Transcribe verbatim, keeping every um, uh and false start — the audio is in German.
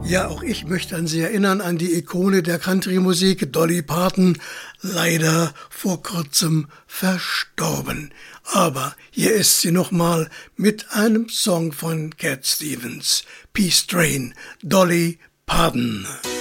Ja, auch ich möchte an Sie erinnern, an die Ikone der Country-Musik, Dolly Parton, leider vor kurzem verstorben. Aber hier ist sie nochmal mit einem Song von Cat Stevens, Peace Train, Dolly Parton.